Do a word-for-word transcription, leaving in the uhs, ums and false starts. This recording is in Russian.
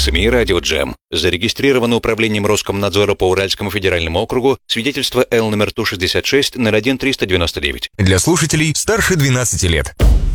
СМИ «Радио Джем». Зарегистрировано управлением Роскомнадзора по Уральскому федеральному округу свидетельство Л номер Ту шестьдесят шесть ноль один триста девяносто девять. Для слушателей старше двенадцати лет.